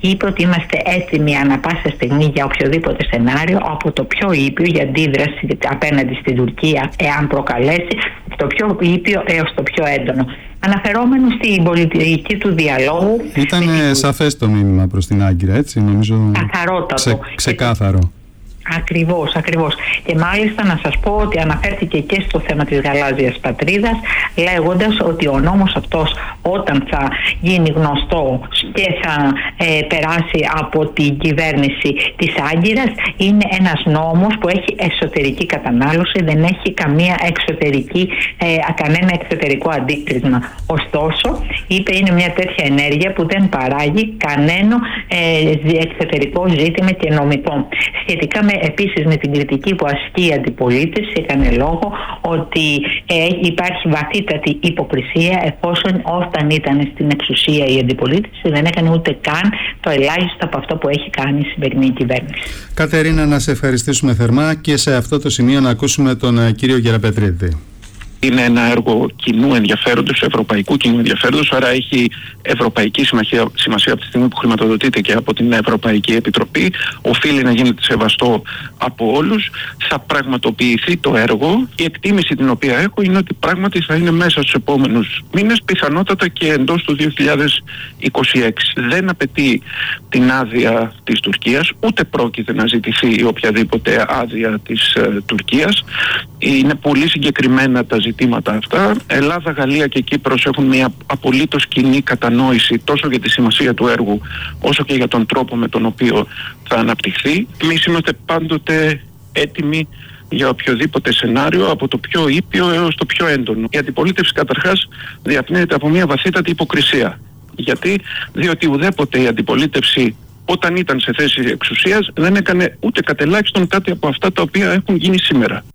είπε ότι είμαστε έτοιμοι ανά πάσα στιγμή για οποιοδήποτε σενάριο, από το πιο ήπιο για αντίδραση απέναντι στην Τουρκία, εάν προκαλέσει, το πιο ήπιο έως το πιο έντονο. Αναφερόμενο στην πολιτική του διαλόγου. Ήταν σαφές το μήνυμα προς την Άγκυρα, έτσι, νομίζω. Καθαρότατο. Ξεκάθαρο. Ακριβώς. Και μάλιστα να σας πω ότι αναφέρθηκε και στο θέμα της γαλάζιας πατρίδας, λέγοντας ότι ο νόμος αυτός, όταν θα γίνει γνωστό και θα περάσει από την κυβέρνηση της Άγκυρας, είναι ένας νόμος που έχει εσωτερική κατανάλωση, δεν έχει κανένα εξωτερικό αντίκρισμα. Ωστόσο, είπε, είναι μια τέτοια ενέργεια που δεν παράγει κανένα εξωτερικό ζήτημα και νομικό. Σχετικά επίσης με την κριτική που ασκεί η αντιπολίτευση, έκανε λόγο ότι υπάρχει βαθύτατη υποκρισία, εφόσον όταν ήταν στην εξουσία η αντιπολίτευση δεν έκανε ούτε καν το ελάχιστο από αυτό που έχει κάνει η σημερινή κυβέρνηση. Κατερίνα, να σε ευχαριστήσουμε θερμά και σε αυτό το σημείο να ακούσουμε τον κύριο Γεραπετρίτη. Είναι ένα έργο κοινού ενδιαφέροντος, ευρωπαϊκού κοινού ενδιαφέροντος, άρα έχει ευρωπαϊκή σημασία από τη στιγμή που χρηματοδοτείται και από την Ευρωπαϊκή Επιτροπή. Οφείλει να γίνεται σεβαστό από όλους. Θα πραγματοποιηθεί το έργο. Η εκτίμηση την οποία έχω είναι ότι πράγματι θα είναι μέσα στους επόμενους μήνες, πιθανότατα και εντός του 2026. Δεν απαιτεί την άδεια της Τουρκίας, ούτε πρόκειται να ζητηθεί οποιαδήποτε άδεια της Τουρκίας. Είναι πολύ συγκεκριμένα τα ζητήματα αυτά. Ελλάδα, Γαλλία και Κύπρος έχουν μια απολύτως κοινή κατανόηση τόσο για τη σημασία του έργου όσο και για τον τρόπο με τον οποίο θα αναπτυχθεί. Εμείς είμαστε πάντοτε έτοιμοι για οποιοδήποτε σενάριο, από το πιο ήπιο έως το πιο έντονο. Η αντιπολίτευση καταρχάς διαπνέεται από μια βαθύτατη υποκρισία. Διότι ουδέποτε η αντιπολίτευση, όταν ήταν σε θέση εξουσίας, δεν έκανε ούτε κατελάχιστον κάτι από αυτά τα οποία έχουν γίνει σήμερα.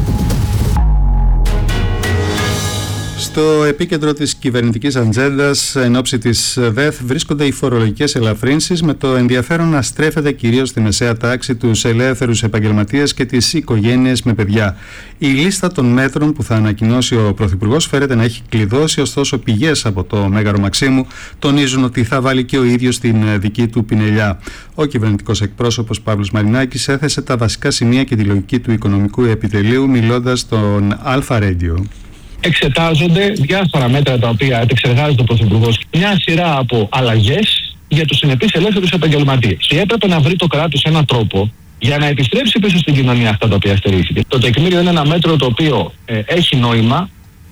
Στο επίκεντρο της κυβερνητικής ατζέντας εν ώψη της ΔΕΘ βρίσκονται οι φορολογικές ελαφρύνσεις, με το ενδιαφέρον να στρέφεται κυρίως στη μεσαία τάξη, τους ελεύθερους επαγγελματίες και τις οικογένειες με παιδιά. Η λίστα των μέτρων που θα ανακοινώσει ο Πρωθυπουργός φέρεται να έχει κλειδώσει, ωστόσο πηγές από το Μέγαρο Μαξίμου τονίζουν ότι θα βάλει και ο ίδιος την δική του πινελιά. Ο κυβερνητικός εκπρόσωπος Παύλος Μαρινάκης έθεσε τα βασικά σημεία και τη λογική του οικονομικού επιτελείου μιλώντας στον Αλφα Radio. Εξετάζονται διάφορα μέτρα τα οποία επεξεργάζεται ο Πρωθυπουργός, μια σειρά από αλλαγές για τους συνεπείς ελεύθερους επαγγελματίες. Και έπρεπε να βρει το κράτος έναν τρόπο για να επιστρέψει πίσω στην κοινωνία αυτά τα οποία στερήθηκε. Το τεκμήριο είναι ένα μέτρο το οποίο έχει νόημα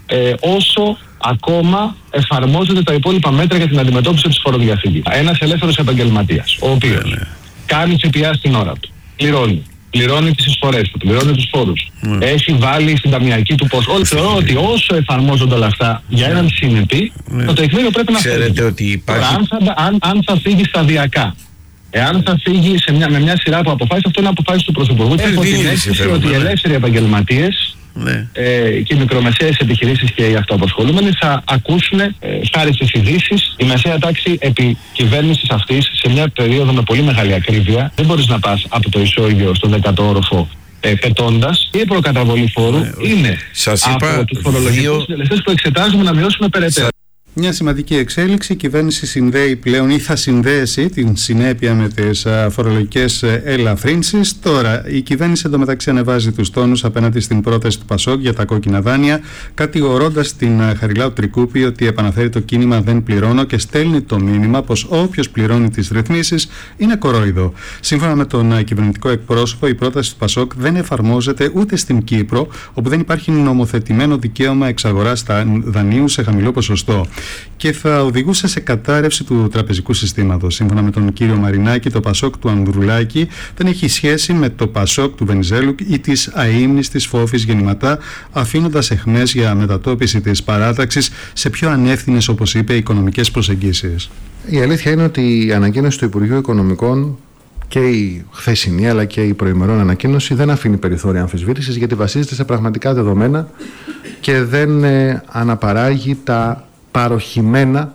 όσο ακόμα εφαρμόζονται τα υπόλοιπα μέτρα για την αντιμετώπιση της φοροδιαφυγής. Ένας ελεύθερος επαγγελματίας, ο οποίος κάνει ΦΠΑ στην ώρα του, πληρώνει τις εισφορές του, πληρώνει τους φόρους, έχει βάλει στην ταμιακή του ποσό. Θεωρώ ότι όσο εφαρμόζονται όλα αυτά για έναν συνεπή, το τεκμήριο πρέπει να φύγει. Ότι υπάρχει... αν θα φύγει σταδιακά, εάν θα φύγει με μια σειρά από αποφάσεις, αυτό είναι αποφάσεις του Πρωθυπουργού. Έχω την αίσθηση ότι οι ελεύθεροι επαγγελματίες και οι μικρομεσαίες επιχειρήσεις και οι αυτοαπασχολούμενοι θα ακούσουν, χάρη στις ειδήσεις, η μεσαία τάξη επί κυβέρνησης αυτής σε μια περίοδο με πολύ μεγάλη ακρίβεια. Δεν μπορείς να πας από το ισόγειο στον 10ο όροφο πετώντας. Η προκαταβολή φόρου είναι από τους φορολογικούς συντελεστές που εξετάζουμε να μειώσουμε περαιτέρω. Μια σημαντική εξέλιξη, η κυβέρνηση συνδέει πλέον ή θα συνδέσει την συνέπεια με τις φορολογικές ελαφρύνσεις. Τώρα η κυβέρνηση εντωμεταξύ ανεβάζει τους τόνους απέναντι στην πρόταση του Πασόκ για τα κόκκινα δάνεια, κατηγορώντας την Χαριλάου Τρικούπη ότι επαναφέρει το κίνημα «Δεν πληρώνω» και στέλνει το μήνυμα πως όποιος πληρώνει τις ρυθμίσεις είναι κορόιδο. Σύμφωνα με τον κυβερνητικό εκπρόσωπο, η πρόταση του Πασόκ δεν εφαρμόζεται ούτε στην Κύπρο, όπου δεν υπάρχει νομοθετημένο δικαίωμα εξαγοράς δανείου σε χαμηλό ποσοστό, και θα οδηγούσε σε κατάρρευση του τραπεζικού συστήματος. Σύμφωνα με τον κύριο Μαρινάκη, το Πασόκ του Ανδρουλάκη δεν έχει σχέση με το Πασόκ του Βενιζέλου ή της αείμνης της Φόφης γεννηματά, αφήνοντας αιχμές για μετατόπιση της παράταξης σε πιο ανεύθυνες, όπως είπε, οικονομικές προσεγγίσεις. Η αλήθεια είναι ότι η ανακοίνωση του Υπουργείου Οικονομικών, και η χθεσινή αλλά και η προημερών ανακοίνωση, δεν αφήνει περιθώρια αμφισβήτησης, γιατί βασίζεται σε πραγματικά δεδομένα και δεν αναπαράγει τα παροχημένα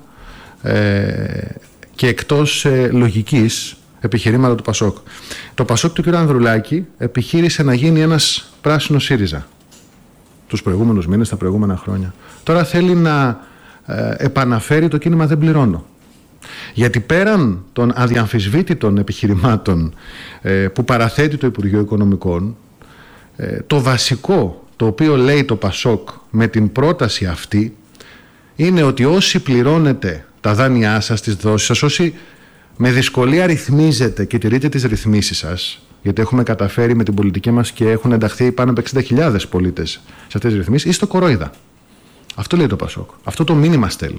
και εκτός λογικής επιχειρήματα του Πασόκ. Το Πασόκ του κ. Ανδρουλάκη επιχείρησε να γίνει ένας πράσινος ΣΥΡΙΖΑ τους προηγούμενους μήνες, τα προηγούμενα χρόνια. Τώρα θέλει να επαναφέρει το κίνημα «Δεν πληρώνω». Γιατί πέραν των αδιαμφισβήτητων επιχειρημάτων που παραθέτει το Υπουργείο Οικονομικών, το βασικό το οποίο λέει το ΠΑΣΟΚ με την πρόταση αυτή είναι ότι όσοι πληρώνετε τα δάνειά σας, τις δόσεις σας, όσοι με δυσκολία ρυθμίζετε και τηρείτε τις ρυθμίσεις σας, γιατί έχουμε καταφέρει με την πολιτική μας και έχουν ενταχθεί πάνω από 60.000 πολίτες σε αυτές τις ρυθμίσεις, είστε κορόιδα. Αυτό λέει το ΠΑΣΟΚ. Αυτό το μήνυμα στέλνει.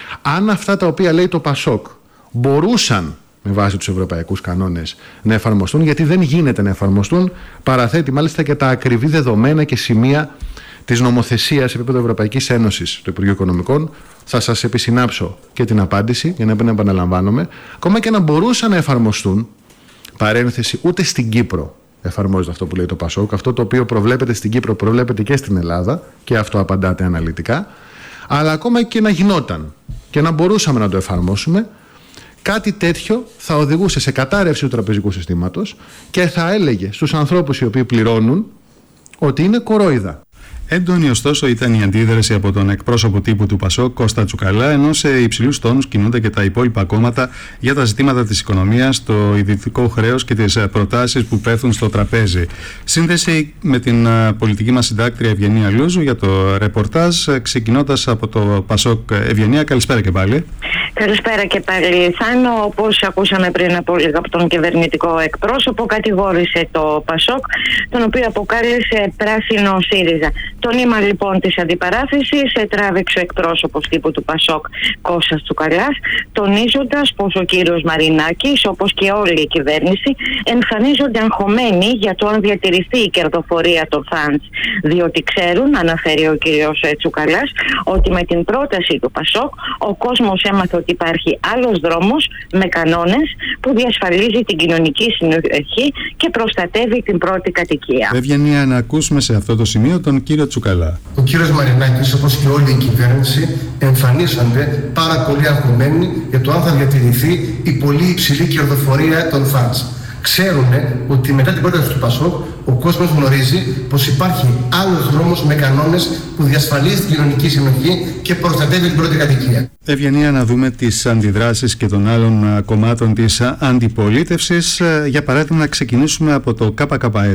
Αν αυτά τα οποία λέει το ΠΑΣΟΚ μπορούσαν με βάση τους ευρωπαϊκούς κανόνες να εφαρμοστούν, γιατί δεν γίνεται να εφαρμοστούν, παραθέτει μάλιστα και τα ακριβή δεδομένα και σημεία της νομοθεσίας σε επίπεδο Ευρωπαϊκής Ένωσης του Υπουργείου Οικονομικών. Θα σας επισυνάψω και την απάντηση για να μην επαναλαμβάνομαι. Ακόμα και να μπορούσαν να εφαρμοστούν, παρένθεση, ούτε στην Κύπρο εφαρμόζεται αυτό που λέει το ΠΑΣΟΚ. Αυτό το οποίο προβλέπεται στην Κύπρο προβλέπεται και στην Ελλάδα, και αυτό απαντάτε αναλυτικά. Αλλά ακόμα και να γινόταν και να μπορούσαμε να το εφαρμόσουμε, κάτι τέτοιο θα οδηγούσε σε κατάρρευση του τραπεζικού συστήματος και θα έλεγε στους ανθρώπους οι οποίοι πληρώνουν ότι είναι κορόιδα. Έντονη ωστόσο ήταν η αντίδραση από τον εκπρόσωπο τύπου του ΠΑΣΟΚ, Κώστα Τσουκαλά, ενώ σε υψηλούς τόνους κινούνται και τα υπόλοιπα κόμματα για τα ζητήματα της οικονομίας, το ιδιωτικό χρέος και τις προτάσεις που πέφτουν στο τραπέζι. Σύνδεση με την πολιτική μας συντάκτρια Ευγενία Λούζου για το ρεπορτάζ, ξεκινώντας από το ΠΑΣΟΚ. Ευγενία, καλησπέρα και πάλι. Καλησπέρα και πάλι, Θάνο. Όπως ακούσαμε πριν από λίγο από τον κυβερνητικό εκπρόσωπο, κατηγόρησε το ΠΑΣΟΚ, τον οποίο αποκάλεσε πράσινο ΣΥΡΙΖΑ. Το νήμα λοιπόν της αντιπαράθεσης τράβηξε ο εκπρόσωπος τύπου του ΠΑΣΟΚ, Κώστας Τσουκαλάς, τονίζοντας πως ο κύριος Μαρινάκης, όπως και όλη η κυβέρνηση, εμφανίζονται αγχωμένοι για το αν διατηρηθεί η κερδοφορία των funds. Διότι ξέρουν, αναφέρει ο κύριος Τσουκαλάς, ότι με την πρόταση του ΠΑΣΟΚ ο κόσμος έμαθε ότι υπάρχει άλλος δρόμος με κανόνες που διασφαλίζει την κοινωνική συνοχή και προστατεύει την πρώτη κατοικία. Ευγενία, να ακούσουμε σε αυτό το σημείο τον κύριο Τσουκαλά. Ο κύριος Μαρινάκης, όπως και όλη η κυβέρνηση, εμφανίζονται πάρα πολύ αγχωμένοι για το αν θα διατηρηθεί η πολύ υψηλή κερδοφορία των funds. Ξέρουν ότι μετά την πρόταση του ΠΑΣΟΚ ο κόσμος γνωρίζει πως υπάρχει άλλος δρόμος με κανόνες που διασφαλίζει την κοινωνική συνοχή και προστατεύει την πρώτη κατοικία. Ευγενία, να δούμε τις αντιδράσεις και των άλλων κομμάτων της αντιπολίτευσης. Για παράδειγμα, να ξεκινήσουμε από το ΚΚΕ.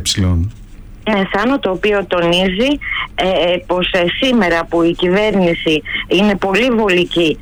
Θάνο, το οποίο τονίζει πως σήμερα που η κυβέρνηση είναι πολύ βολική,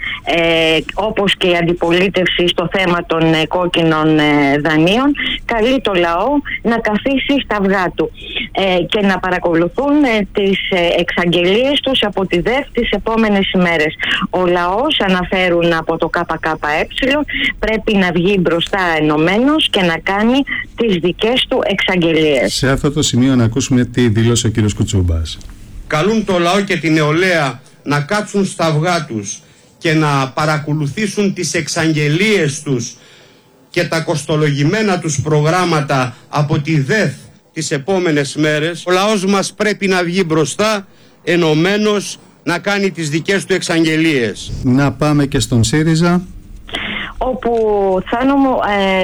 όπως και η αντιπολίτευση στο θέμα των κόκκινων δανείων, καλεί το λαό να καθίσει στα αυγά του και να παρακολουθούν τις εξαγγελίες τους από τη ΔΕΦ τις επόμενες ημέρες. Ο λαός, αναφέρουν από το ΚΚΕ, πρέπει να βγει μπροστά ενωμένος και να κάνει τις δικές του εξαγγελίες. Σε αυτό το σημείο να ακούσουμε τι δήλωσε ο κύριος Κουτσούμπας. Καλούν το λαό και την νεολαία να κάτσουν στα αυγά τους και να παρακολουθήσουν τις εξαγγελίες τους και τα κοστολογημένα τους προγράμματα από τη ΔΕΘ τις επόμενες μέρες. Ο λαός μας πρέπει να βγει μπροστά ενωμένος να κάνει τις δικές του εξαγγελίες. Να πάμε και στον ΣΥΡΙΖΑ, όπου Θάνο μου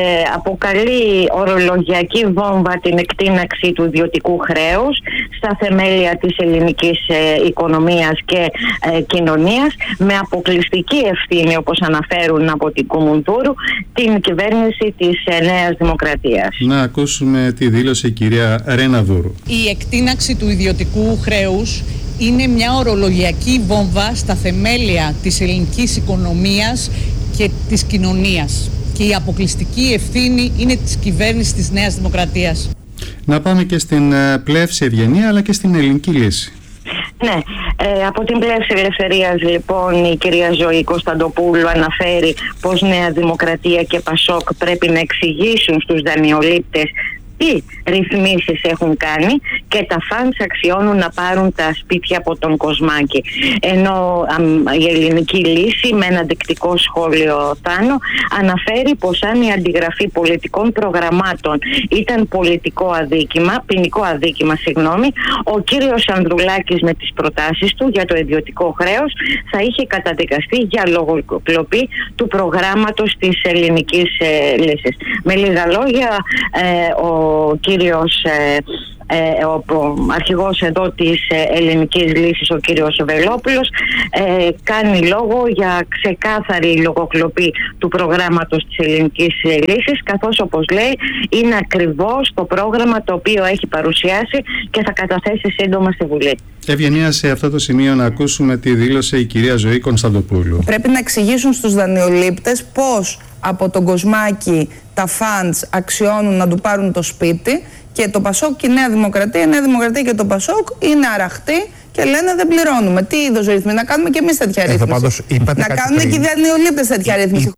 αποκαλεί ορολογιακή βόμβα την εκτείναξη του ιδιωτικού χρέους στα θεμέλια της ελληνικής οικονομίας και κοινωνίας, με αποκλειστική ευθύνη, όπως αναφέρουν από την Κουμουντούρου, την κυβέρνηση της Νέας Δημοκρατίας. Να ακούσουμε τη δήλωση η κυρία Ρεναδούρου. Η εκτείναξη του ιδιωτικού χρέους είναι μια ορολογιακή βόμβα στα θεμέλια της ελληνικής οικονομίας και της κοινωνίας, και η αποκλειστική ευθύνη είναι της κυβέρνησης της Νέας Δημοκρατίας. Να πάμε και στην πλεύση Ευγενία, αλλά και στην ελληνική λύση. Ναι, από την πλεύση ελευθερίας λοιπόν η κυρία Ζωή Κωνσταντοπούλου αναφέρει πως Νέα Δημοκρατία και ΠΑΣΟΚ πρέπει να εξηγήσουν στους δανειολήπτες τι ρυθμίσεις έχουν κάνει και τα φαντς αξιώνουν να πάρουν τα σπίτια από τον Κοσμάκη. Ενώ η ελληνική λύση, με ένα δεκτικό σχόλιο, Θάνο, αναφέρει πως αν η αντιγραφή πολιτικών προγραμμάτων ήταν ποινικό αδίκημα, ο κύριος Ανδρουλάκης με τις προτάσεις του για το ιδιωτικό χρέος θα είχε καταδικαστεί για λογοκλοπή του προγράμματος της ελληνικής λύσης. Με λίγα λόγια, ο κύριος ο αρχηγός εδώ της Ελληνικής Λύσης, ο κύριος Βελόπουλος, κάνει λόγο για ξεκάθαρη λογοκλοπή του προγράμματος της Ελληνικής Λύσης, καθώς, όπως λέει, είναι ακριβώς το πρόγραμμα το οποίο έχει παρουσιάσει και θα καταθέσει σύντομα στη Βουλή. Ευγενία, σε αυτό το σημείο να ακούσουμε τι δήλωσε η κυρία Ζωή Κωνσταντοπούλου. Πρέπει να εξηγήσουν στους δανειολήπτες πώς από τον Κοσμάκη τα funds αξιώνουν να του πάρουν το σπίτι, και το Πασόκ και η Νέα Δημοκρατία και το Πασόκ είναι αραχτοί και λένε δεν πληρώνουμε. Τι είδος ρύθμιση, να κάνουμε και εμείς τέτοια ρύθμιση. Να κάνουν και οι δανειολήπτες τέτοια ρύθμιση.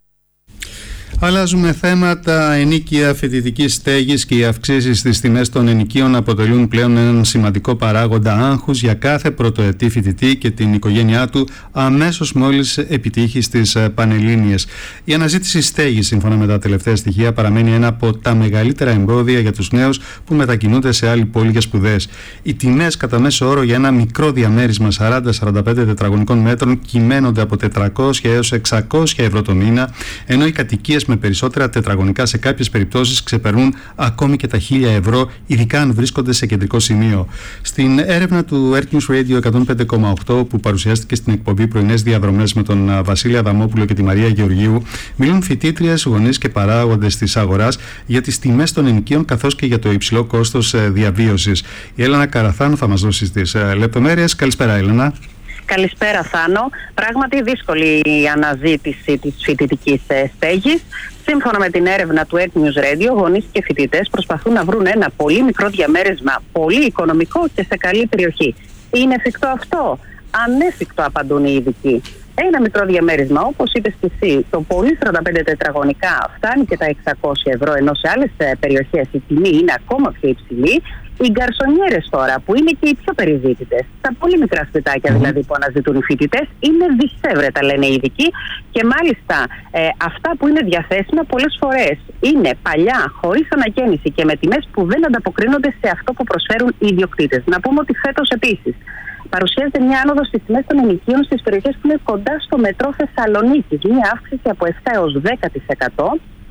Αλλάζουμε θέματα. Ενοίκια φοιτητικής στέγης και οι αυξήσεις στις τιμές των ενοικίων αποτελούν πλέον έναν σημαντικό παράγοντα άγχους για κάθε πρωτοετή φοιτητή και την οικογένειά του αμέσως μόλις επιτύχει στις Πανελλήνιες. Η αναζήτηση στέγης, σύμφωνα με τα τελευταία στοιχεία, παραμένει ένα από τα μεγαλύτερα εμπόδια για τους νέους που μετακινούνται σε άλλη πόλη για σπουδές. Οι τιμές κατά μέσο όρο για ένα μικρό διαμέρισμα 40-45 τετραγωνικών μέτρων κυμαίνονται από 400 έως 600 ευρώ το μήνα, ενώ οι κατοικίες με περισσότερα τετραγωνικά σε κάποιες περιπτώσεις ξεπερνούν ακόμη και τα 1.000 ευρώ, ειδικά αν βρίσκονται σε κεντρικό σημείο. Στην έρευνα του Earth News Radio 105,8 που παρουσιάστηκε στην εκπομπή Πρωινές Διαδρομές με τον Βασίλη Αδαμόπουλο και τη Μαρία Γεωργίου, μιλούν φοιτήτριες, γονείς και παράγοντες της αγοράς για τις τιμές των ενοικίων καθώς και για το υψηλό κόστος διαβίωσης. Η Έλενα Καραθάνου θα μας δώσει τις λεπτομέρειες. Καλησπέρα, Έλενα. Καλησπέρα, Θάνο. Πράγματι δύσκολη η αναζήτηση της φοιτητικής στέγης. Σύμφωνα με την έρευνα του Earth News Radio, γονείς και φοιτητές προσπαθούν να βρουν ένα πολύ μικρό διαμέρισμα, πολύ οικονομικό και σε καλή περιοχή. Είναι εφικτό αυτό? Ανέφικτο, απαντούν οι ειδικοί. Ένα μικρό διαμέρισμα, όπως είπες και εσύ, το πολύ 45 τετραγωνικά φτάνει και τα 600 ευρώ, ενώ σε άλλες περιοχές η τιμή είναι ακόμα πιο υψηλή. Οι γκαρσονιέρες τώρα, που είναι και οι πιο περιζήτητες, τα πολύ μικρά σπιτάκια δηλαδή που αναζητούν οι φοιτητές, είναι δυσέβρετα, λένε οι ειδικοί, και μάλιστα αυτά που είναι διαθέσιμα πολλές φορές είναι παλιά, χωρίς ανακαίνιση και με τιμές που δεν ανταποκρίνονται σε αυτό που προσφέρουν οι ιδιοκτήτες. Να πούμε ότι φέτος επίσης παρουσιάζεται μια άνοδος στις τιμές των ενοικίων στις περιοχές που είναι κοντά στο μετρό Θεσσαλονίκης, μια αύξηση από 7 έως 10%.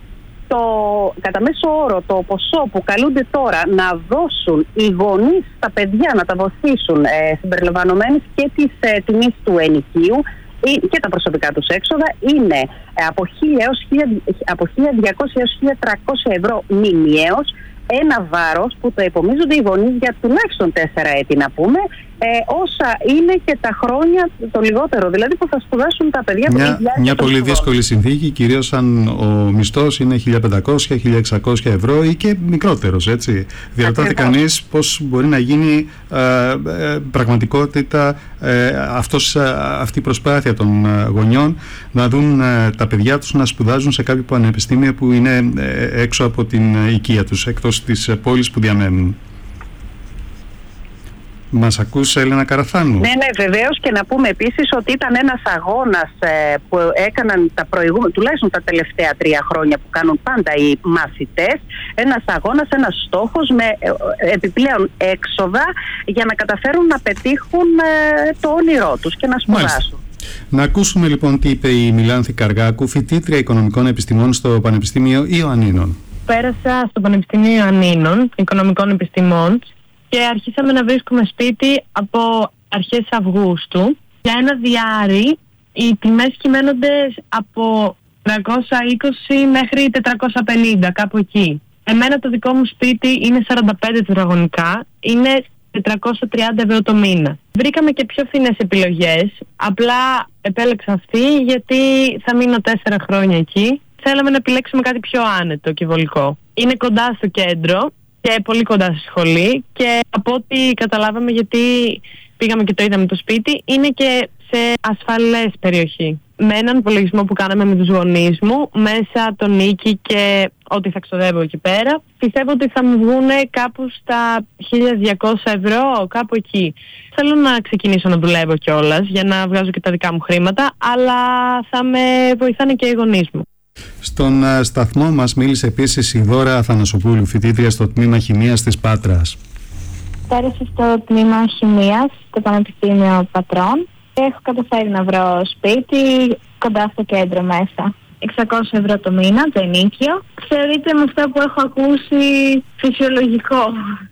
Κατά μέσο όρο το ποσό που καλούνται τώρα να δώσουν οι γονείς στα παιδιά, να τα βοηθήσουν συμπεριλαμβανομένης και της τιμής του ενοικίου και τα προσωπικά τους έξοδα, είναι από 1.200 έως 1.300 ευρώ μηνιαίως, ένα βάρος που το επομίζονται οι γονείς για τουλάχιστον 4 έτη, να πούμε, όσα είναι και τα χρόνια το λιγότερο, δηλαδή που θα σπουδάσουν τα παιδιά. Μια πολύ δύσκολη συνθήκη, κυρίως αν ο μισθός είναι 1.500-1.600 ευρώ ή και μικρότερος, έτσι. Διαρωτάται κανείς πώς μπορεί να γίνει πραγματικότητα αυτή η προσπάθεια των γονιών να δουν τα παιδιά τους να σπουδάζουν σε κάποιο πανεπιστήμιο που είναι έξω από την οικία τους, εκτός της πόλης που διαμένουν. Μας ακούσε, Έλενα Καραθάνου? Ναι, βεβαίως, και να πούμε επίσης ότι ήταν ένας αγώνας που έκαναν τουλάχιστον τα τελευταία 3 χρόνια που κάνουν πάντα οι μαθητές. Ένας αγώνας, ένας στόχος με επιπλέον έξοδα για να καταφέρουν να πετύχουν το όνειρό τους και να σπουδάσουν. Μάλιστα. Να ακούσουμε λοιπόν τι είπε η Μιλάνθη Καργάκου, φοιτήτρια Οικονομικών Επιστημών στο Πανεπιστήμιο Ιωαννίνων. Πέρασα στο Πανεπιστήμιο Ιωαννίνων Οικονομικών Επιστημών και αρχίσαμε να βρίσκουμε σπίτι από αρχές Αυγούστου. Για ένα διάρρη οι τιμές κυμαίνονται από 320 μέχρι 450, κάπου εκεί. Εμένα το δικό μου σπίτι είναι 45 τετραγωνικά, είναι 430 ευρώ το μήνα. Βρήκαμε και πιο φθηνές επιλογές, απλά επέλεξα αυτή γιατί θα μείνω 4 χρόνια εκεί. Θέλαμε να επιλέξουμε κάτι πιο άνετο και βολικό. Είναι κοντά στο κέντρο και πολύ κοντά στη σχολή, και από ό,τι καταλάβαμε, γιατί πήγαμε και το είδαμε το σπίτι, είναι και σε ασφαλές περιοχή. Με έναν υπολογισμό που κάναμε με τους γονείς μου, μέσα το νίκη και ό,τι θα ξοδεύω εκεί πέρα, πιστεύω ότι θα μου βγουν κάπου στα 1.200 ευρώ, κάπου εκεί. Θέλω να ξεκινήσω να δουλεύω κιόλας για να βγάζω και τα δικά μου χρήματα, αλλά θα με βοηθάνε και οι γονείς μου. Στον σταθμό μας μίλησε επίσης η Δώρα Αθανασοπούλου, φοιτήτρια στο τμήμα Χημείας της Πάτρας. Πέρασα στο τμήμα Χημείας στο Πανεπιστήμιο Πατρών και έχω καταφέρει να βρω σπίτι κοντά στο κέντρο μέσα. 600 ευρώ το μήνα, το ενίκιο. Θεωρείται με αυτά που έχω ακούσει φυσιολογικό.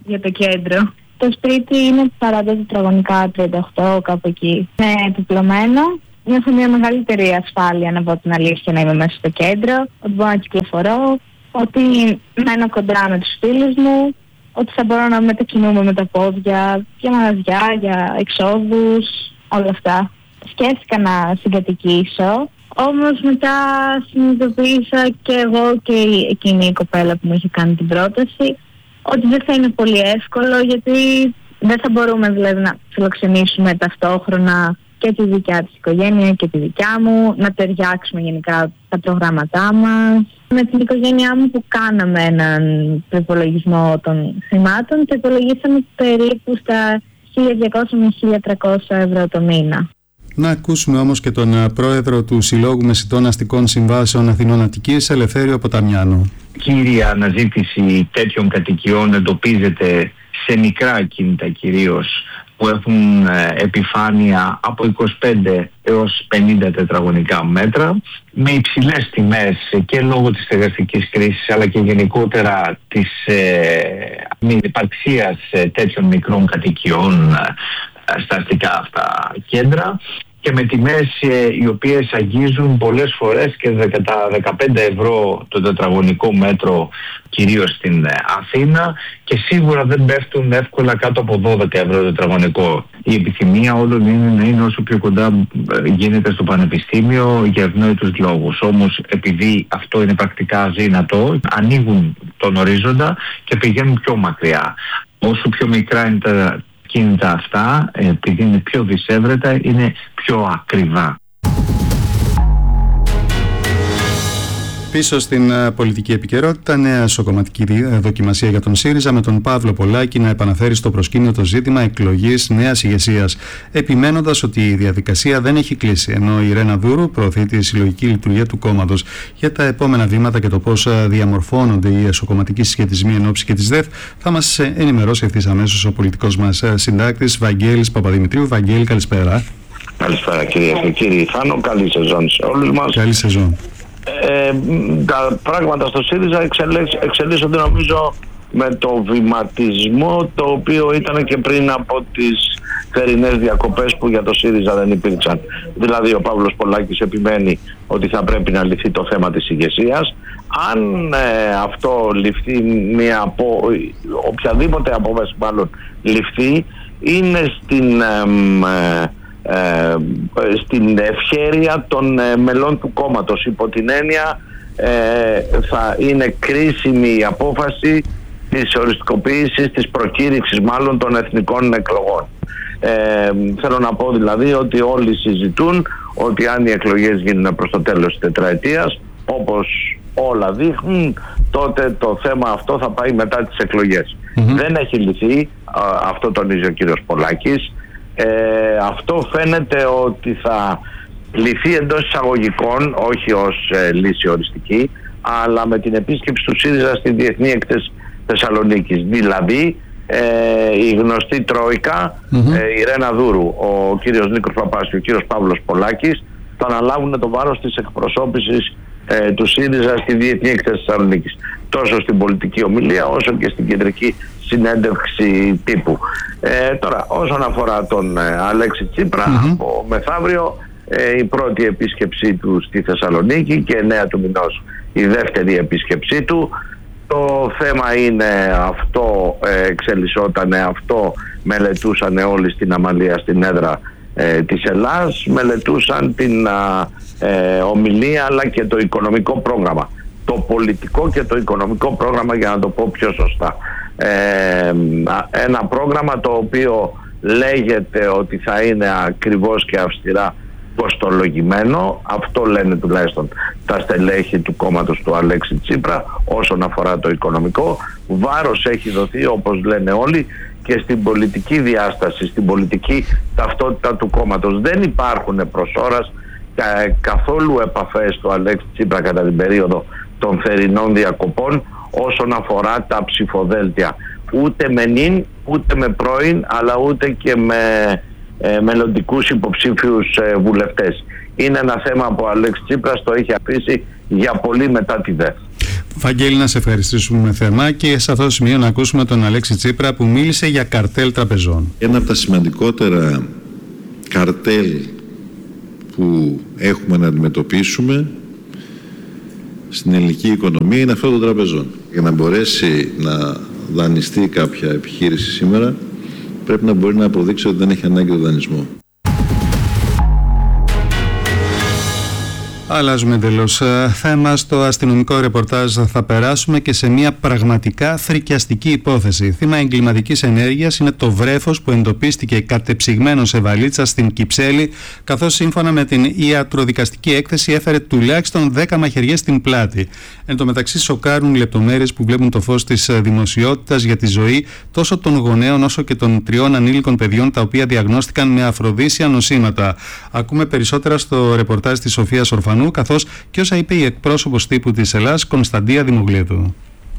για το κέντρο. Το σπίτι είναι 40 τετραγωνικά, 38 κάπου εκεί. Είναι επιπλωμένο. Νιώθω μια μεγαλύτερη ασφάλεια, να πω την αλήθεια, να είμαι μέσα στο κέντρο, ότι μπορώ να κυκλοφορώ, ότι μένω κοντά με τους φίλους μου, ότι θα μπορώ να μετακινούμε με τα πόδια, για μαγαζιά, για εξόδους, όλα αυτά. Σκέφτηκα να συγκατοικήσω, όμως μετά συνειδητοποίησα και εγώ και εκείνη η κοπέλα που μου είχε κάνει την πρόταση ότι δεν θα είναι πολύ εύκολο, γιατί δεν θα μπορούμε δηλαδή να φιλοξενήσουμε ταυτόχρονα και τη δικιά της οικογένεια και τη δικιά μου, να ταιριάξουμε γενικά τα προγράμματά μας. Με την οικογένειά μου που κάναμε έναν προϋπολογισμό των χρημάτων, το υπολογίσαμε περίπου στα 1.200 με 1.300 ευρώ το μήνα. Να ακούσουμε όμως και τον πρόεδρο του Συλλόγου Μεσιτών Αστικών Συμβάσεων Αθηνών Αττικής, Ελευθέριο Ποταμιάνο. Κύρια αναζήτηση τέτοιων κατοικιών εντοπίζεται σε μικρά ακίνητα κυρίως, που έχουν επιφάνεια από 25 έως 50 τετραγωνικά μέτρα, με υψηλές τιμές και λόγω της στεγαστικής κρίσης, αλλά και γενικότερα της μη υπαρξίας τέτοιων μικρών κατοικιών στα αστικά αυτά κέντρα, και με τιμές οι οποίες αγγίζουν πολλές φορές και τα 15 ευρώ το τετραγωνικό μέτρο, κυρίως στην Αθήνα, και σίγουρα δεν πέφτουν εύκολα κάτω από 12 ευρώ το τετραγωνικό. Η επιθυμία όλων είναι να είναι όσο πιο κοντά γίνεται στο πανεπιστήμιο για ευνόητους λόγους. Όμως επειδή αυτό είναι πρακτικά αδύνατο, ανοίγουν τον ορίζοντα και πηγαίνουν πιο μακριά. Όσο πιο μικρά είναι τα κίνητα αυτά, επειδή είναι πιο δυσέβρετα, είναι πιο ακριβά. Πίσω στην πολιτική επικαιρότητα, νέα σοκομματική δοκιμασία για τον ΣΥΡΙΖΑ, με τον Παύλο Πολάκη να επαναφέρει στο προσκήνιο το ζήτημα εκλογής νέας ηγεσίας, επιμένοντας ότι η διαδικασία δεν έχει κλείσει, ενώ η Ρένα Δούρου προωθεί τη συλλογική λειτουργία του κόμματος. Για τα επόμενα βήματα και το πώς διαμορφώνονται οι εσωκομματικοί συσχετισμοί εν ώψη και της ΔΕΘ, θα μας ενημερώσει ευθύς αμέσως ο πολιτικός μας συντάκτης Βαγγέλης Παπαδημητρίου. Βαγγέλη, καλησπέρα. Καλησπέρα κυρίες και κύριοι. Θάνο, καλή σεζόν σε όλους μας. Καλή σεζόν. Τα πράγματα στο ΣΥΡΙΖΑ εξελίσσονται νομίζω με το βηματισμό το οποίο ήταν και πριν από τις θερινές διακοπές που για το ΣΥΡΙΖΑ δεν υπήρξαν. Δηλαδή ο Παύλος Πολάκης επιμένει ότι θα πρέπει να λυθεί το θέμα της ηγεσίας. Αν αυτό ληφθεί, οποιαδήποτε απόφαση μάλλον ληφθεί, είναι στην ευχέρεια των μελών του κόμματος. Υπό την έννοια θα είναι κρίσιμη η απόφαση της οριστικοποίησης, της προκήρυξης μάλλον των εθνικών εκλογών. Θέλω να πω δηλαδή ότι όλοι συζητούν ότι αν οι εκλογές γίνουν προς το τέλος της τετραετίας, όπως όλα δείχνουν, τότε το θέμα αυτό θα πάει μετά τις εκλογές. Δεν έχει λυθεί, αυτό τονίζει ο κύριος Πολάκης. Αυτό φαίνεται ότι θα λυθεί εντός εισαγωγικών, όχι ως λύση οριστική, αλλά με την επίσκεψη του ΣΥΡΙΖΑ στη Διεθνή Έκθεση Θεσσαλονίκης. Δηλαδή η γνωστή Τρόικα, η Ρένα Δούρου, ο κύριος Νίκος Παπάς και ο κύριος Παύλος Πολάκης θα αναλάβουν το βάρος της εκπροσώπησης του ΣΥΡΙΖΑ στη Διεθνή Έκθεση Θεσσαλονίκης, τόσο στην πολιτική ομιλία όσο και στην κεντρική συνέντευξη τύπου. Τώρα όσον αφορά τον Αλέξη Τσίπρα, από μεθαύριο η πρώτη επίσκεψή του στη Θεσσαλονίκη και 9 του μηνός η δεύτερη επίσκεψή του. Το θέμα είναι αυτό, εξελισσόταν αυτό, μελετούσαν όλοι στην Αμαλία στην έδρα της Ελλάς, μελετούσαν την ομιλία αλλά και το οικονομικό πρόγραμμα, το πολιτικό και το οικονομικό πρόγραμμα, για να το πω πιο σωστά. Ένα πρόγραμμα το οποίο λέγεται ότι θα είναι ακριβώς και αυστηρά κοστολογημένο, αυτό λένε τουλάχιστον τα στελέχη του κόμματος του Αλέξη Τσίπρα. Όσον αφορά το οικονομικό, βάρος έχει δοθεί, όπως λένε όλοι, και στην πολιτική διάσταση, στην πολιτική ταυτότητα του κόμματος. Δεν υπάρχουν προς ώρας καθόλου επαφές του Αλέξη Τσίπρα κατά την περίοδο των θερινών διακοπών όσον αφορά τα ψηφοδέλτια. Ούτε με νυν, ούτε με πρώην, αλλά ούτε και με μελλοντικούς υποψήφιους βουλευτές. Είναι ένα θέμα που ο Αλέξη Τσίπρας το έχει αφήσει για πολύ μετά τη ΔΕΘ. Βαγγέλη, να σε ευχαριστήσουμε θερμά και σε αυτό το σημείο να ακούσουμε τον Αλέξη Τσίπρα που μίλησε για καρτέλ τραπεζών. Ένα από τα σημαντικότερα καρτέλ που έχουμε να αντιμετωπίσουμε στην ελληνική οικονομία είναι αυτό των τραπεζών. Για να μπορέσει να δανειστεί κάποια επιχείρηση σήμερα, πρέπει να μπορεί να αποδείξει ότι δεν έχει ανάγκη τον δανεισμό. Αλλάζουμε εντελώς θέμα. Στο αστυνομικό ρεπορτάζ θα περάσουμε και σε μια πραγματικά φρικιαστική υπόθεση. Θύμα εγκληματικής ενέργειας είναι το βρέφος που εντοπίστηκε κατεψυγμένο σε βαλίτσα στην Κυψέλη, καθώς σύμφωνα με την ιατροδικαστική έκθεση έφερε τουλάχιστον 10 μαχαιριές στην πλάτη. Εν τω μεταξύ, σοκάρουν λεπτομέρειες που βλέπουν το φως της δημοσιότητας για τη ζωή τόσο των γονέων όσο και των 3 ανήλικων παιδιών, τα οποία διαγνώστηκαν με αφροδίσια νοσήματα. Ακούμε περισσότερα στο ρεπορτάζ της Σοφίας Ορφανού, καθώς και όσα είπε η εκπρόσωπος τύπου της Ελλάς, Κωνσταντία Δημογλίδου.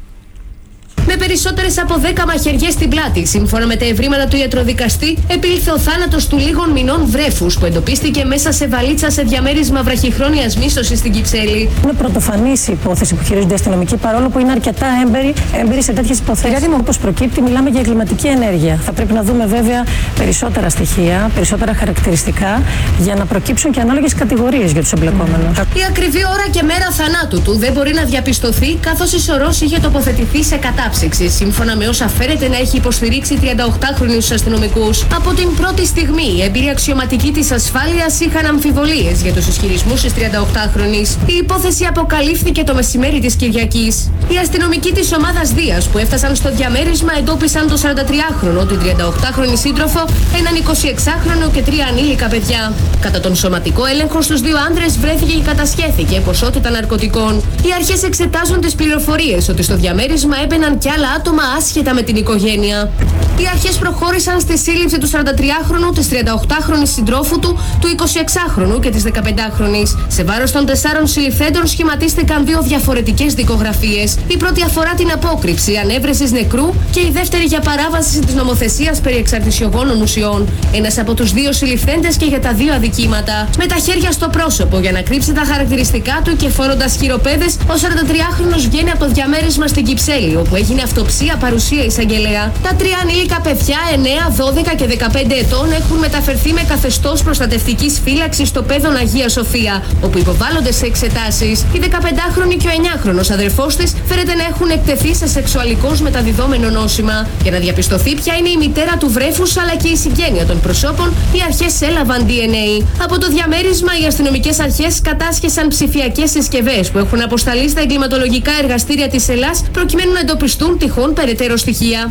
Με περισσότερες από 10 μαχαιριές στην πλάτη, σύμφωνα με τα ευρήματα του ιατροδικαστή, επήλθε ο θάνατος του λίγων μηνών βρέφους που εντοπίστηκε μέσα σε βαλίτσα σε διαμέρισμα βραχυχρόνιας μίσθωσης στην Κυψέλη. Είναι πρωτοφανής η υπόθεση που χειρίζονται οι αστυνομικοί, παρόλο που είναι αρκετά έμπειροι σε τέτοιες υποθέσεις. Γιατί όπως προκύπτει, μιλάμε για εγκληματική ενέργεια. Θα πρέπει να δούμε βέβαια περισσότερα στοιχεία, περισσότερα χαρακτηριστικά, για να προκύψουν και ανάλογες κατηγορίες για τους εμπλεκόμενους. Η ακριβή ώρα και μέρα θανάτου του δεν μπορεί να διαπιστωθεί, καθώς η σωρός είχε τοποθετηθεί σε κατάψυξη. Σύμφωνα με όσα φέρεται να έχει υποστηρίξει 38χρονους αστυνομικούς. Από την πρώτη στιγμή, οι έμπειροι αξιωματικοί της ασφάλειας είχαν αμφιβολίες για τους ισχυρισμούς της 38χρονης. Η υπόθεση αποκαλύφθηκε το μεσημέρι της Κυριακής. Οι αστυνομικοί της ομάδας Δίας που έφτασαν στο διαμέρισμα εντόπισαν το 43χρονο, την 38χρονη σύντροφο, έναν 26χρονο και 3 ανήλικα παιδιά. Κατά τον σωματικό έλεγχο στους 2 άντρες βρέθηκε και κατασχέθηκε ποσότητα ναρκωτικών. Οι αρχές εξετάζουν τις πληροφορίες ότι στο διαμέρισμα έμπαιναν και άλλα άτομα άσχετα με την οικογένεια. Οι αρχές προχώρησαν στη σύλληψη του 43χρονου, της 38χρονης συντρόφου του, του 26χρονου και της 15χρονης. Σε βάρος των 4 συλληφθέντων σχηματίστηκαν 2 διαφορετικές δικογραφίες. Η πρώτη αφορά την απόκρυψη ανέβρεσης νεκρού και η δεύτερη για παράβαση της νομοθεσίας περί εξαρτησιογόνων ουσιών. Ένας από τους 2 συλληφθέντες και για τα 2 αδικήματα. Με τα χέρια στο πρόσωπο για να κρύψει τα χαρακτηριστικά του και φορώντας χειροπέδες, ο 43χρονος βγαίνει από το διαμέρισμα στην Κυψέλη, όπου έγινε αυτοψία παρουσία εισαγγελέα. Τα 3 ανήλικα παιδιά, 9, 12 και 15 ετών, έχουν μεταφερθεί με καθεστώς προστατευτικής φύλαξης στο Πέδον Αγία Σοφία, όπου υποβάλλονται σε εξετάσεις. Η 15χρονη και ο 9χρονος αδερφός της φέρεται να έχουν εκτεθεί σε σεξουαλικώς μεταδιδόμενο νόσημα. Για να διαπιστωθεί ποια είναι η μητέρα του βρέφους αλλά και η συγγένεια των προσώπων, οι αρχές έλαβαν DNA. Από το διαμέρισμα, οι αστυνομικές αρχές κατάσχεσαν ψηφιακές συσκευές που έχουν αποσταλεί στα εγκληματολογικά εργαστήρια της Ελλάς προκειμένου να εντοπιστούν τυχόν περαιτέρω στοιχεία.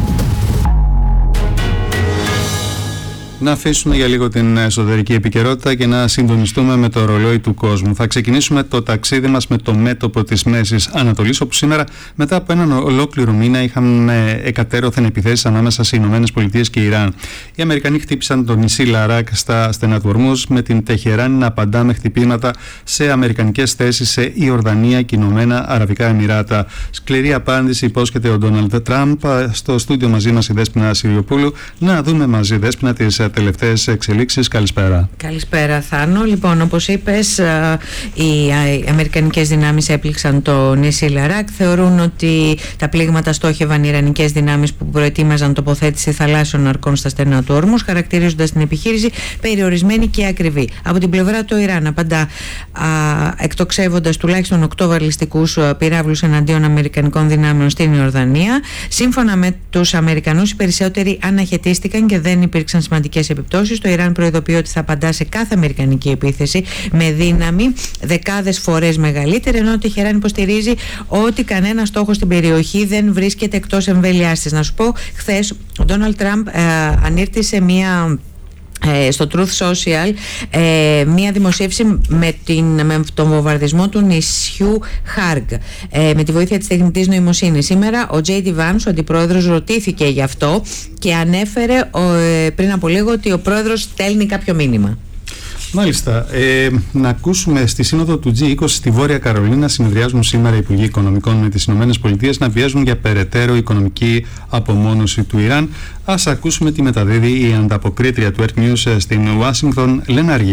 Να αφήσουμε για λίγο την εσωτερική επικαιρότητα και να συντονιστούμε με το ρολόι του κόσμου. Θα ξεκινήσουμε το ταξίδι μας με το μέτωπο της Μέσης Ανατολής, όπου σήμερα, μετά από έναν ολόκληρο μήνα, είχαμε εκατέρωθεν επιθέσεις ανάμεσα στις ΗΠΑ και Ιράν. Οι Αμερικανοί χτύπησαν το νησί Λαράκ στα στενά του Ορμούζ, με την Τεχεράνη να απαντά με χτυπήματα σε αμερικανικές θέσεις σε Ιορδανία και Ηνωμένα Αραβικά Εμιράτα. Σκληρή απάντηση υπόσχεται ο Ντόναλντ Τραμπ. Στο στούντιο μαζί μας η Δέσποινα Συριοπούλου. Να δούμε μαζί, Δέσποινα, τις τελευταίες εξελίξεις. Καλησπέρα. Καλησπέρα, Θάνο. Λοιπόν, όπως είπες, οι αμερικανικές δυνάμεις έπληξαν το νησί Λαράκ. Θεωρούν ότι τα πλήγματα στόχευαν ιρανικές δυνάμεις που προετοίμαζαν τοποθέτηση θαλάσσιων αρκών στα στενά του Όρμους, χαρακτηρίζοντας την επιχείρηση περιορισμένη και ακριβή. Από την πλευρά του Ιράν απαντά εκτοξεύοντας τουλάχιστον 8 βαλιστικούς πυράβλους εναντίον αμερικανικών δυνάμεων στην Ιορδανία. Σύμφωνα με τους Αμερικανούς, οι περισσότεροι αναχαιτίστηκαν και δεν υπήρξαν σημαντικές επιπτώσεις. Το Ιράν προειδοποιεί ότι θα απαντά σε κάθε αμερικανική επίθεση με δύναμη δεκάδες φορές μεγαλύτερη, ενώ η Τεχεράνη υποστηρίζει ότι κανένα στόχο στην περιοχή δεν βρίσκεται εκτός εμβέλειάς της. Να σου πω, χθες ο Ντόναλντ Τραμπ ανήρτησε στο Truth Social μία δημοσίευση με τον βομβαρδισμό του νησιού Χάργκ με τη βοήθεια της τεχνητής νοημοσύνης. Σήμερα ο J.D. Vance, ο αντιπρόεδρος, ρωτήθηκε γι' αυτό και ανέφερε πριν από λίγο ότι ο πρόεδρος στέλνει κάποιο μήνυμα. Μάλιστα. Να ακούσουμε στη σύνοδο του G20 στη Βόρεια Καρολίνα. Συνεδριάζουν σήμερα οι Υπουργοί Οικονομικών με τις ΗΠΑ να πιέζουν για περαιτέρω οικονομική απομόνωση του Ιράν. Ας ακούσουμε τι μεταδίδει η ανταποκρίτρια του Earth News στην Ουάσιγκτον, Λένα Αργύρη.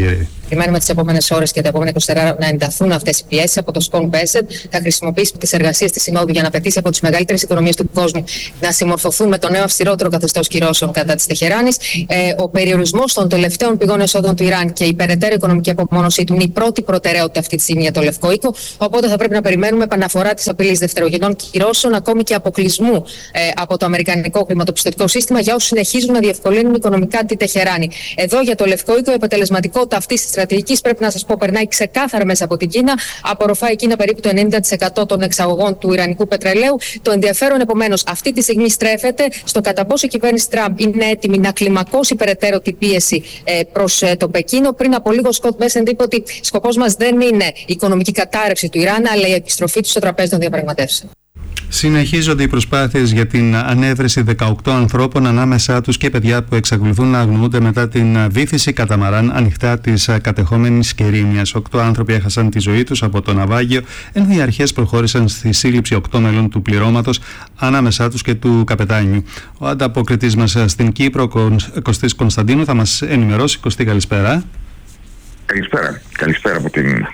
Περιμένουμε τις επόμενες ώρες και τα επόμενα 24 ώρα να ενταθούν αυτές οι πιέσεις από το Σκον Μπέσεντ. Θα χρησιμοποιήσει τις εργασίες της Συνόδου για να πετύσει από τις μεγαλύτερες οικονομίες του κόσμου να συμμορφωθούν με το νέο αυστηρότερο καθεστώς κυρώσεων κατά της Τεχεράνης. Ο περιορισμός των τελευταίων πηγών εσόδων του Ιράν και η περαιτέρω οικονομική απομόνωσή του είναι η πρώτη προτεραιότητα αυτή τη στιγμή για το Λευκό Οίκο. Οπότε θα πρέπει να περιμένουμε επαναφορά της απειλής δευτερογενών κυρώσεων, ακόμη και αποκλεισμού από το αμερικανικό χρηματοπιστωτικό σύστημα για όσους συνεχίζουν να διευκολύνουν οικονομικά τη Τεχεράνη. Εδώ για το Λευκό Οίκο η αποτελεσματικότητα αυτής της στρατηγικής, πρέπει να σας πω, περνάει ξεκάθαρα μέσα από την Κίνα. Απορροφάει η Κίνα περίπου το 90% των εξαγωγών του ιρανικού πετρελαίου. Το ενδιαφέρον επομένως αυτή τη στιγμή στρέφεται στο κατά πόσο η κυβέρνηση Τραμπ είναι έτοιμη να κλιμακώσει περαιτέρω την πίεση προς το Πεκίνο. Πριν από λίγο, ο Σκοτ Μπέσεντ είπε ότι σκοπός μας δεν είναι η οικονομική κατάρρευση του Ιράν, αλλά η επιστροφή του στο τραπέζι των διαπραγματεύσεων. Συνεχίζονται οι προσπάθειες για την ανέβρεση 18 ανθρώπων, ανάμεσά τους και παιδιά που εξακολουθούν να αγνοούνται μετά την βύθιση καταμαράν ανοιχτά της κατεχόμενης Κερίνιας. 8 άνθρωποι έχασαν τη ζωή τους από το ναυάγιο, ενώ οι αρχές προχώρησαν στη σύλληψη 8 μελών του πληρώματος, ανάμεσά τους και του καπετάνιου. Ο ανταποκριτής μας στην Κύπρο, Κωστής Κωνσταντίνου, θα μας ενημερώσει. Κωστή, καλησπέρα. Καλησπέρα από την...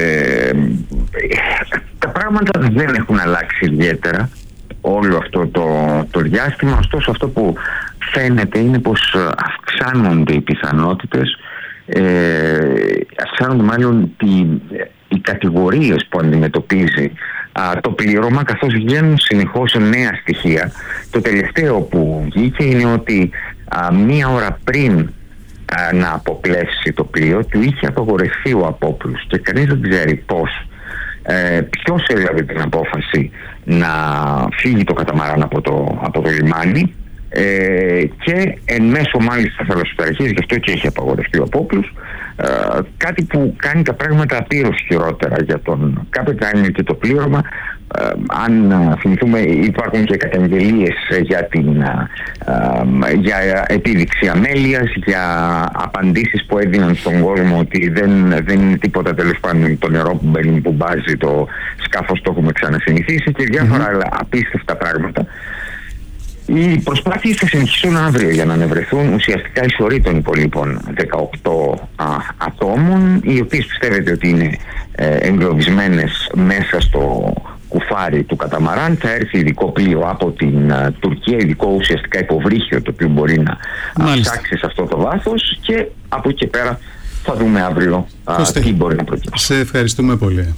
τα πράγματα δεν έχουν αλλάξει ιδιαίτερα όλο αυτό το διάστημα, ωστόσο αυτό που φαίνεται είναι πως αυξάνονται οι πιθανότητες, αυξάνονται μάλλον οι κατηγορίες που αντιμετωπίζει το πλήρωμα, καθώς βγαίνουν συνεχώς νέα στοιχεία. Το τελευταίο που βγήκε είναι ότι μία ώρα πριν να αποπλέψει το πλοίο του είχε απαγορευτεί ο απόπλους και κανείς δεν ξέρει πώς, ποιος έλαβε την απόφαση να φύγει το καταμαράν από το λιμάνι, και εν μέσω μάλιστα θαλασσοπεραχής, γι' αυτό και έχει απαγορευτεί ο απόπλους, κάτι που κάνει τα πράγματα απείρως χειρότερα για τον καπετάνιο και το πλήρωμα. Αν θυμηθούμε, υπάρχουν και καταγγελίες για επίδειξη αμέλειας, για απαντήσεις που έδιναν στον κόσμο ότι δεν είναι τίποτα, τέλος πάντων το νερό που μπάζει το σκάφος, το έχουμε ξανασυνηθίσει, και διάφορα άλλα απίστευτα πράγματα. Οι προσπάθειες θα συνεχιστούν αύριο για να ανεβρεθούν ουσιαστικά η σωρή των υπολείπων 18 ατόμων, οι οποίες πιστεύετε ότι είναι εγκλωβισμένες μέσα στο κουφάρι του καταμαράν. Θα έρθει ειδικό πλοίο από την Τουρκία, ειδικό ουσιαστικά υποβρύχιο, το οποίο μπορεί να ψάξει σε αυτό το βάθος, και από εκεί και πέρα θα δούμε αύριο τι μπορεί να προκύψει. Σε ευχαριστούμε πολύ.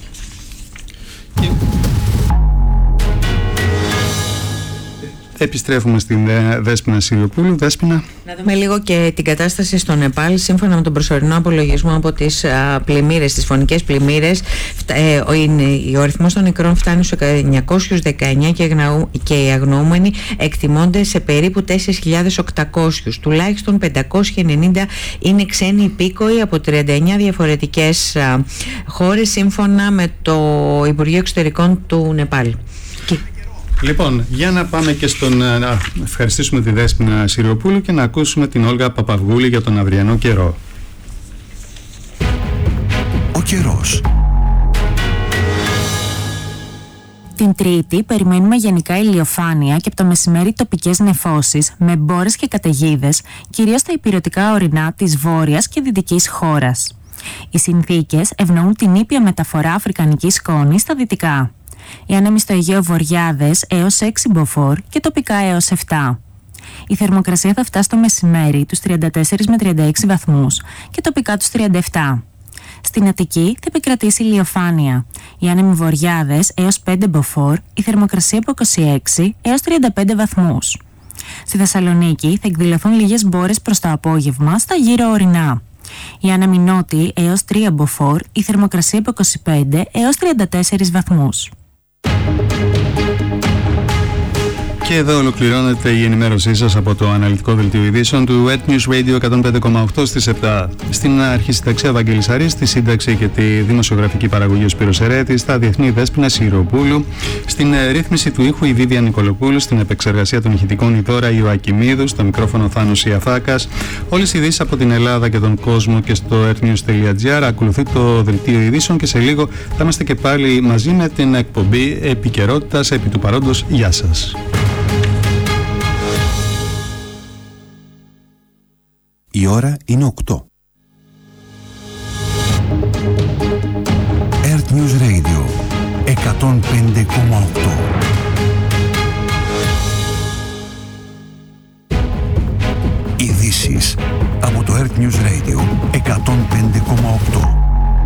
Επιστρέφουμε στην Δέσποινα Σιριοπούλου. Δέσποινα. Να δούμε λίγο και την κατάσταση στο Νεπάλ. Σύμφωνα με τον προσωρινό απολογισμό από τις πλημμύρες, τις φωνικές πλημμύρες, ο αριθμός των νεκρών φτάνει στους 919 και οι αγνοούμενοι εκτιμώνται σε περίπου 4.800. Τουλάχιστον 590 είναι ξένοι υπήκοοι από 39 διαφορετικές χώρες, σύμφωνα με το Υπουργείο Εξωτερικών του Νεπάλ. Λοιπόν, για να πάμε και να ευχαριστήσουμε τη Δέσποινα Σιριοπούλου και να ακούσουμε την Όλγα Παπαυγούλη για τον αυριανό καιρό. Ο καιρός. Την Τρίτη περιμένουμε γενικά ηλιοφάνεια και από το μεσημέρι τοπικές νεφώσεις με μπόρες και καταιγίδες, κυρίως στα ηπειρωτικά ορεινά της βόρειας και δυτικής χώρας. Οι συνθήκες ευνοούν την ήπια μεταφορά αφρικανικής σκόνης στα δυτικά. Οι άνεμοι στο Αιγαίο Βορειάδες έως 6 μποφόρ και τοπικά έως 7. Η θερμοκρασία θα φτάσει το μεσημέρι τους 34 με 36 βαθμούς και τοπικά τους 37. Στην Αττική θα επικρατήσει ηλιοφάνεια. Οι άνεμοι Βορειάδες έως 5 μποφόρ, η θερμοκρασία από 26 έως 35 βαθμούς. Στη Θεσσαλονίκη θα εκδηλωθούν λίγες μπόρες προς το απόγευμα στα γύρω ορεινά. Οι άνεμοι νότιοι έως 3 μποφόρ, η θερμοκρασία από 25 έως 34 βαθμούς. Και εδώ ολοκληρώνεται η ενημέρωσή σας από το αναλυτικό δελτίο ειδήσεων του Ed News Radio 105,8 στις 7. Στην αρχισυνταξία Βαγγέλης Αρής, στη σύνταξη και τη δημοσιογραφική παραγωγή ο Σπύρος Ερέτης, στα διεθνή Δέσποινα Σιριοπούλου, στην ρύθμιση του ήχου η Βίδια Νικολοπούλου, στην επεξεργασία των ηχητικών η Δώρα Ιωακιμίδου, στο μικρόφωνο Θάνος Ιαφάκας. Όλες οι ειδήσεις από την Ελλάδα και τον κόσμο και στο earthnews.gr. Ακολουθεί το δελτίο ειδήσεων και σε λίγο θα είμαστε και πάλι μαζί με την εκπομπή επικαιρότητας. Επί του παρόντος, γεια σας. Η ώρα είναι 8. News Radio 105,8. Ειδήσεις από το Earth News Radio 105,8.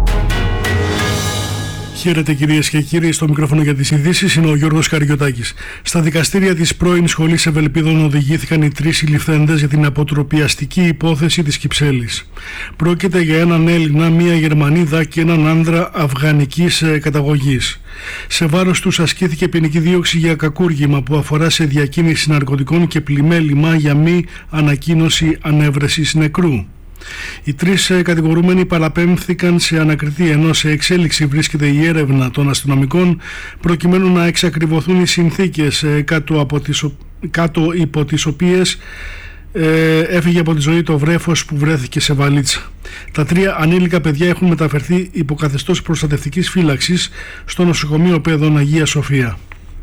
Χαίρετε κυρίες και κύριοι, στο μικρόφωνο για τις ειδήσεις είναι ο Γιώργος Καριωτάκης. Στα δικαστήρια της πρώην Σχολής Ευελπίδων οδηγήθηκαν οι 3 συλληφθέντες για την αποτροπιαστική υπόθεση της Κυψέλης. Πρόκειται για έναν Έλληνα, μία Γερμανίδα και έναν άνδρα αφγανικής καταγωγής. Σε βάρος τους ασκήθηκε ποινική δίωξη για κακούργημα που αφορά σε διακίνηση ναρκωτικών και πλημέλημα για μη ανακοίνωση ανέβρεσης νεκρού. Οι 3 κατηγορούμενοι παραπέμφθηκαν σε ανακριτή, ενώ σε εξέλιξη βρίσκεται η έρευνα των αστυνομικών προκειμένου να εξακριβωθούν οι συνθήκες κάτω υπό τις οποίες έφυγε από τη ζωή το βρέφος που βρέθηκε σε βαλίτσα. Τα 3 ανήλικα παιδιά έχουν μεταφερθεί υπό καθεστώς προστατευτικής φύλαξης στο νοσοκομείο Παιδών Αγία Σοφία.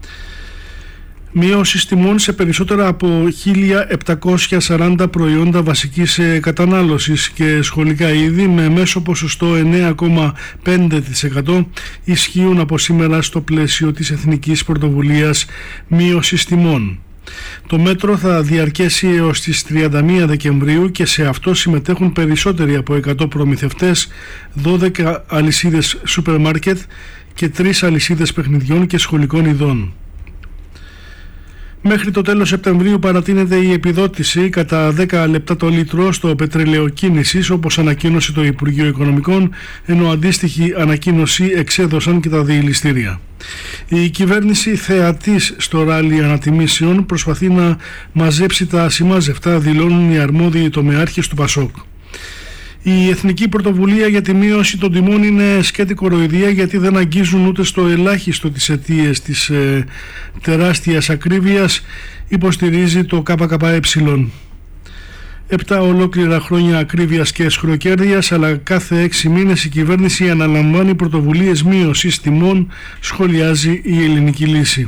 Μείωση τιμών σε περισσότερα από 1.740 προϊόντα βασικής κατανάλωσης και σχολικά είδη με μέσο ποσοστό 9,5% ισχύουν από σήμερα στο πλαίσιο της Εθνικής Πρωτοβουλίας Μείωσης Τιμών. Το μέτρο θα διαρκέσει έως τις 31 Δεκεμβρίου και σε αυτό συμμετέχουν περισσότεροι από 100 προμηθευτές, 12 αλυσίδες σούπερ μάρκετ και 3 αλυσίδες παιχνιδιών και σχολικών ειδών. Μέχρι το τέλος Σεπτεμβρίου παρατείνεται η επιδότηση κατά 10 λεπτά το λίτρο στο πετρέλαιο κίνησης, όπως ανακοίνωσε το Υπουργείο Οικονομικών, ενώ αντίστοιχη ανακοίνωση εξέδωσαν και τα διελιστήρια. Η κυβέρνηση, θεατής στο ράλι ανατιμήσεων, προσπαθεί να μαζέψει τα ασημάζευτα, δηλώνουν οι αρμόδιοι τομεάρχες του Πασόκ. Η Εθνική Πρωτοβουλία για τη Μείωση των Τιμών είναι σκέτη κοροϊδία, γιατί δεν αγγίζουν ούτε στο ελάχιστο τις αιτίες της τεράστιας ακρίβειας, υποστηρίζει το ΚΚΕ. 7 ολόκληρα χρόνια ακρίβειας και σχροκέρδειας, αλλά κάθε 6 μήνες η κυβέρνηση αναλαμβάνει πρωτοβουλίες μείωσης τιμών, σχολιάζει η Ελληνική Λύση.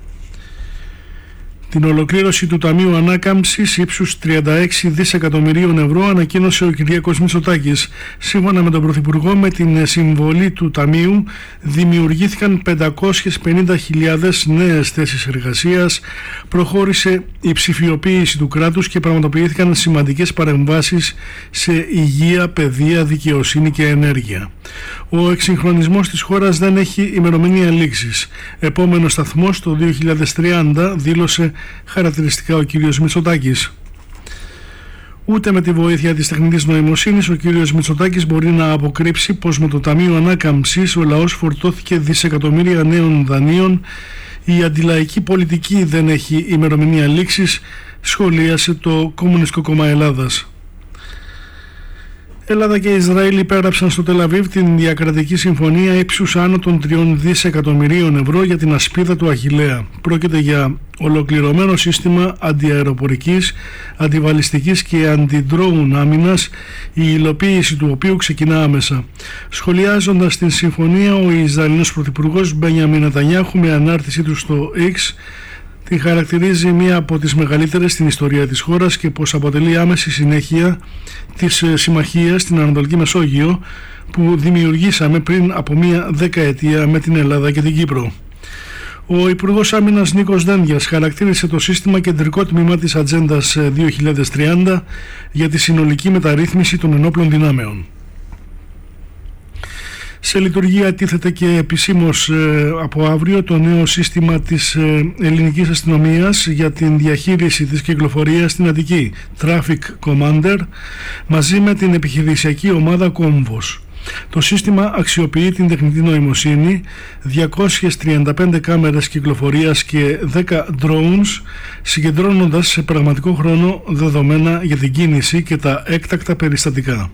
Την ολοκλήρωση του Ταμείου Ανάκαμψης ύψους 36 δισεκατομμυρίων ευρώ ανακοίνωσε ο Κυριάκος Μητσοτάκης. Σύμφωνα με τον Πρωθυπουργό, με την συμβολή του Ταμείου δημιουργήθηκαν 550.000 νέες θέσεις εργασίας, προχώρησε η ψηφιοποίηση του κράτους και πραγματοποιήθηκαν σημαντικές παρεμβάσεις σε υγεία, παιδεία, δικαιοσύνη και ενέργεια. Ο εξυγχρονισμός της χώρας δεν έχει ημερομηνία λήξης. Επόμενος σταθμός το 2030, δήλωσε χαρακτηριστικά ο κύριος Μητσοτάκης. Ούτε με τη βοήθεια της τεχνητής νοημοσύνης ο κύριος Μητσοτάκης μπορεί να αποκρύψει πως με το Ταμείο Ανάκαμψης ο λαός φορτώθηκε δισεκατομμύρια νέων δανείων. Η αντιλαϊκή πολιτική δεν έχει ημερομηνία λήξης, σχολίασε το Κομμουνιστικό Κόμμα Ελλάδας. Ελλάδα και Ισραήλ υπέγραψαν στο Τελαβίβ την διακρατική συμφωνία ύψους άνω των 3 δισεκατομμυρίων ευρώ για την ασπίδα του Αχιλλέα. Πρόκειται για ολοκληρωμένο σύστημα αντιαεροπορικής, αντιβαλιστικής και αντιντρόουν άμυνας, η υλοποίηση του οποίου ξεκινά άμεσα. Σχολιάζοντας την συμφωνία, ο Ισραηλινός Πρωθυπουργός Μπενιαμίν Νετανιάχου, με ανάρτησή του στο X, την χαρακτηρίζει μία από τις μεγαλύτερες στην ιστορία της χώρας και πως αποτελεί άμεση συνέχεια της συμμαχίας στην Ανατολική Μεσόγειο που δημιουργήσαμε πριν από μία δεκαετία με την Ελλάδα και την Κύπρο. Ο Υπουργός Άμυνας Νίκος Δένδιας χαρακτήρισε το σύστημα κεντρικό τμήμα της Ατζέντας 2030 για τη συνολική μεταρρύθμιση των ενόπλων δυνάμεων. Σε λειτουργία τίθεται και επισήμως από αύριο το νέο σύστημα της ελληνικής αστυνομίας για την διαχείριση της κυκλοφορίας στην Αττική, Traffic Commander, μαζί με την επιχειρησιακή ομάδα Κόμβος. Το σύστημα αξιοποιεί την τεχνητή νοημοσύνη, 235 κάμερες κυκλοφορίας και 10 drones, συγκεντρώνοντας σε πραγματικό χρόνο δεδομένα για την κίνηση και τα έκτακτα περιστατικά.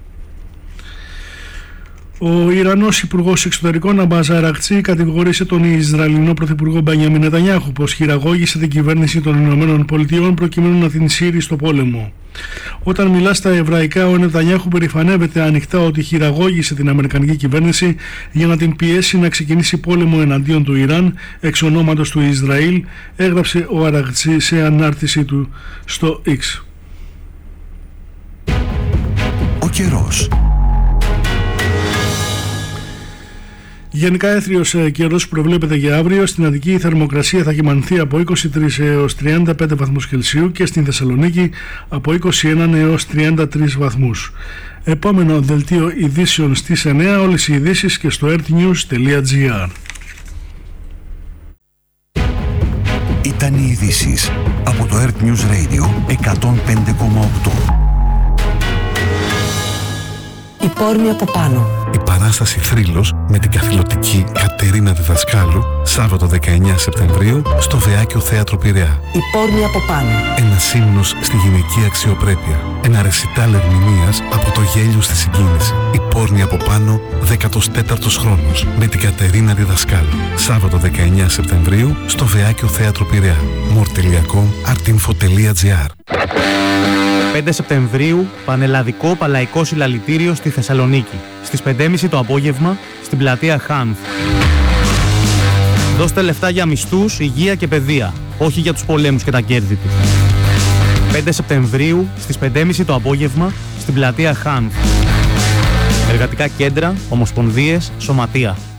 Ο Ιρανός Υπουργός Εξωτερικών Αμπάζ Αρακτσί κατηγόρησε τον Ισραηλινό Πρωθυπουργό Μπενιαμίν Νετανιάχου πως χειραγώγησε την κυβέρνηση των Ηνωμένων Πολιτειών προκειμένου να την σύρει στο πόλεμο. Όταν μιλά στα εβραϊκά, ο Νετανιάχου περηφανεύεται ανοιχτά ότι χειραγώγησε την Αμερικανική κυβέρνηση για να την πιέσει να ξεκινήσει πόλεμο εναντίον του Ιράν εξ ονόματος του Ισραήλ, έγραψε ο Αρακτσί σε ανάρτησή του στο X. Ο καιρός. Γενικά έθριος καιρός προβλέπεται για αύριο. Στην Αττική η θερμοκρασία θα κυμανθεί από 23 έως 35 βαθμούς Κελσίου και στην Θεσσαλονίκη από 21 έως 33 βαθμούς. Επόμενο δελτίο ειδήσεων στις 9, όλες οι ειδήσεις και στο earthnews.gr. Ήταν οι ειδήσεις από το Earth News Radio 105,8. Η πόρνη από πάνω. Η παράσταση Θρύλος με την καθηλωτική Κατερίνα Διδασκάλου, Σάββατο 19 Σεπτεμβρίου στο Βεάκιο Θέατρο Πειραιά. Η πόρνη από πάνω. Ένας ύμνος στη γυναική αξιοπρέπεια. Ένα ρεσιτάλ ερμηνείας από το γέλιο στη συγκίνηση. Η πόρνη από πάνω, 14ος χρόνος με την Κατερίνα Διδασκάλου. Σάββατο 19 Σεπτεμβρίου στο Βεάκιο Θέατρο Πειραιά. more.com.artinfo.gr. 5 Σεπτεμβρίου, πανελλαδικό παλαϊκό συλλαλητήριο στη Θεσσαλονίκη. Στις 5.30 το απόγευμα, στην πλατεία Χάνθ. Δώστε λεφτά για μισθούς, υγεία και παιδεία, όχι για τους πολέμους και τα κέρδη του. 5 Σεπτεμβρίου, στις 5.30 το απόγευμα, στην πλατεία Χάνθ. Εργατικά κέντρα, ομοσπονδίες, σωματεία.